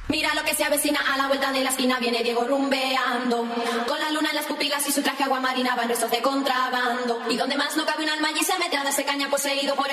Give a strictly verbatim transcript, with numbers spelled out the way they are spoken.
Mira lo que se avecina a la vuelta de la esquina, viene Diego rumbeando, con la luna en las pupilas y su traje agua marina van restos de contrabando. Y donde más no cabe un alma allí se mete a darse caña poseído por